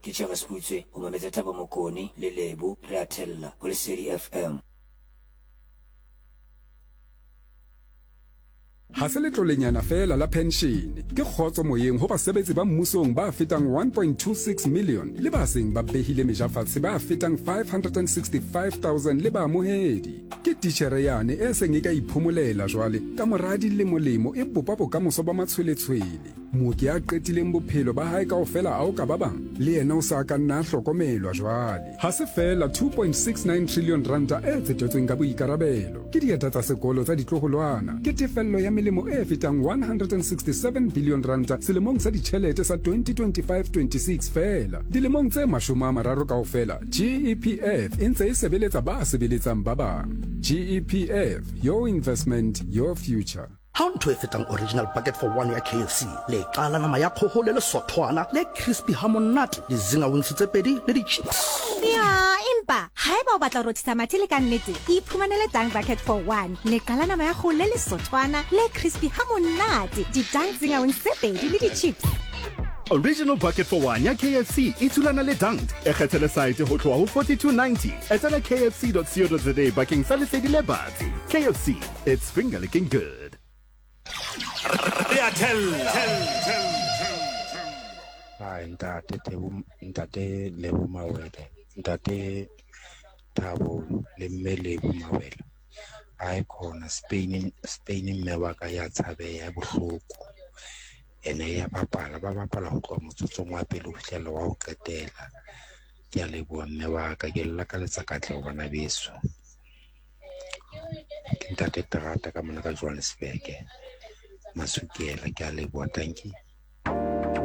ke Charles Putswe o mametse Thabo Mokoni le Lebo re a thella ho Lesedi FM. Ha se letlolenyana fela la pension ke kgotso moyeng ho basebetsi ba mmusong ba fetang 1.26 million le ba seng ba behile mejafatse ba fetang 565,000 le ba amohedi ke titjhere yane e seng e ka iphumolela jwale ka moradi le molemo e bopa bokamoso ba matshweletshwele mooki a qetileng bophelo ba hae kaofela ao ka ba bang le yena o sa ka nna hlokomelwa jwale ha se fela 2.69 trillion ranta e tsetetsweng ka boikarabelo ke dieta tsa sekolo tsa ditloholwana ke tefello ya melemo e fetang 167 billion ranta selemong sa ditjhelete sa 2025-26 fela dilemong tse 30 kaofela GEPF e ntse e sebeletsa ba sebeletsang ba bang. GEPF, your investment, your future. Ha ntho e fetang original bucket for one ya KFC le qala nama ya kgoho le lesothwana le crispy hamonate di zinga wings tse pedi le di chips ya empa haeba o batla rothisa mathele ka nnete iphumanele tang bucket for one le qala nama ya kgoho le lesothwana le crispy hamonate di tang zinga wings tse pedi le di chips. Original bucket for one ya KFC itulana le danged e kgethele site ho tloha ho 42.90 etela kfc.co.za bakeng sa Lesedi le batsi. KFC, it's finger licking good. Ntate Lebo Mawela, ntate Thabo le Lebo Mawela. Ai khona Spain mme wa ka ya tshabeya bohloko. Ene ya bapala ho tloha motsotsong wa pele ho fihlela wa ho qetela. Ke a leboha mme wa ka ke lla ka letsa katle bana beso. Ke ntate Terata ka mona ka Johannesburg. Masukela ke a leboha, thank you.